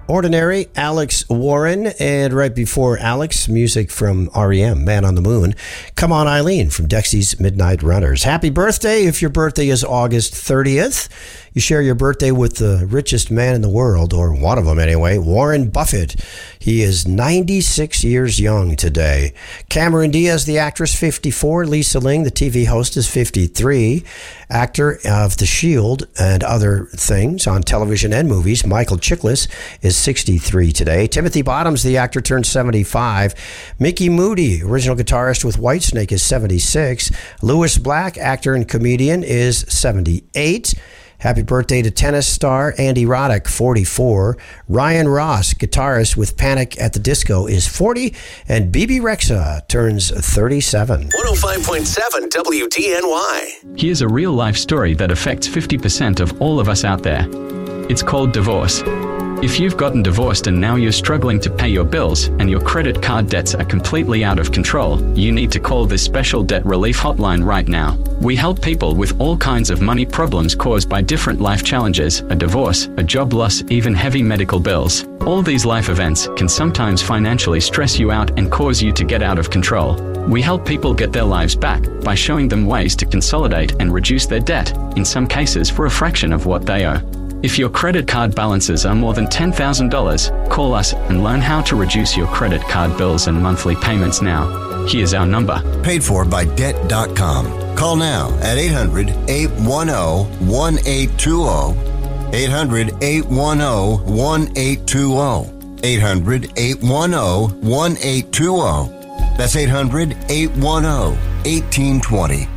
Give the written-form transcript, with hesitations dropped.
Ordinary, Alex Warren, and right before Alex, music from REM, Man on the Moon. Come On Eileen from Dexy's Midnight Runners. Happy birthday if your birthday is August 30th. You share your birthday with the richest man in the world, or one of them anyway, Warren Buffett. He is 96 years young today. Cameron Diaz, the actress, 54. Lisa Ling, the TV host, is 53. Actor of The Shield and other things on television and movies, Michael Chiklis, is 63 today. Timothy Bottoms, the actor, turned 75. Mickey Moody, original guitarist with Whitesnake, is 76. Lewis Black, actor and comedian, is 78. Happy birthday to tennis star Andy Roddick, 44. Ryan Ross, guitarist with Panic at the Disco, is 40. And Bebe Rexha turns 37. 105.7 WDNY. Here's a real-life story that affects 50% of all of us out there. It's called divorce. If you've gotten divorced and now you're struggling to pay your bills and your credit card debts are completely out of control, you need to call this special debt relief hotline right now. We help people with all kinds of money problems caused by different life challenges, a divorce, a job loss, even heavy medical bills. All these life events can sometimes financially stress you out and cause you to get out of control. We help people get their lives back by showing them ways to consolidate and reduce their debt, in some cases for a fraction of what they owe. If your credit card balances are more than $10,000, call us and learn how to reduce your credit card bills and monthly payments now. Here's our number. Paid for by Debt.com. Call now at 800-810-1820. 800-810-1820. 800-810-1820. That's 800-810-1820.